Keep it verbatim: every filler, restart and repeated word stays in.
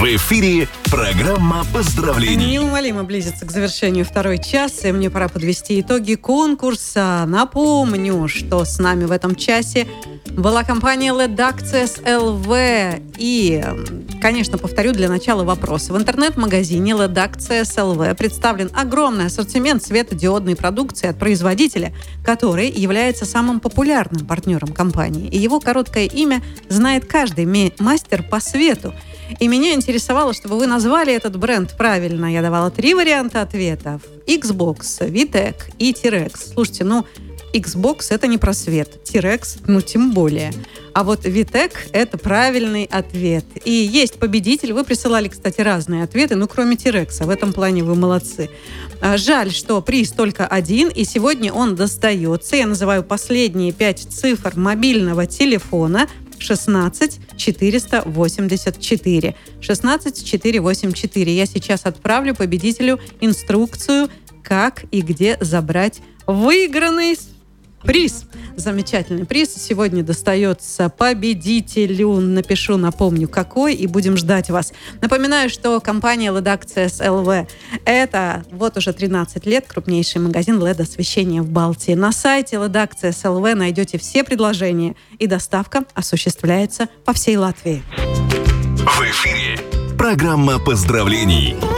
В эфире программа поздравлений. Неумолимо близится к завершению второй час, и мне пора подвести итоги конкурса. Напомню, что с нами в этом часе была компания эл и ди Access эл ви. И, конечно, повторю для начала вопросы. В интернет-магазине эл и ди Access эл ви представлен огромный ассортимент светодиодной продукции от производителя, который является самым популярным партнером компании. И его короткое имя знает каждый мастер по свету. И меня интересовало, чтобы вы назвали этот бренд правильно. Я давала три варианта ответов. Xbox, Vitec и Tirex. Слушайте, ну, Xbox — это не про свет. Tirex, ну, тем более. А вот Vitec — это правильный ответ. И есть победитель. Вы присылали, кстати, разные ответы, ну, кроме Tirex. В этом плане вы молодцы. Жаль, что приз только один, и сегодня он достается. Я называю последние пять цифр мобильного телефона. шестнадцать четыреста восемьдесят четыре. шестнадцать четыреста восемьдесят четыре. Я сейчас отправлю победителю инструкцию, как и где забрать выигранный приз. Замечательный приз сегодня достается победителю. Напишу, напомню, какой, и будем ждать вас. Напоминаю, что компания эл и ди Access эл ви – это вот уже тринадцать лет крупнейший магазин эл и ди-освещения в Балтии. На сайте эл и ди Access эл ви найдете все предложения, и доставка осуществляется по всей Латвии. В эфире программа поздравлений.